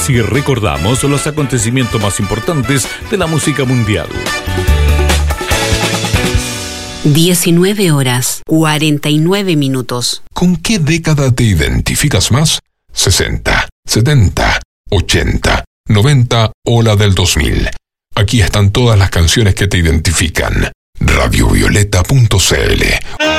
Recordamos y recordamos los acontecimientos más importantes de la música mundial. 19 horas, 49 minutos. ¿Con qué década te identificas más? 60, 70, 80, 90 o la del 2000. Aquí están todas las canciones que te identifican. radiovioleta.cl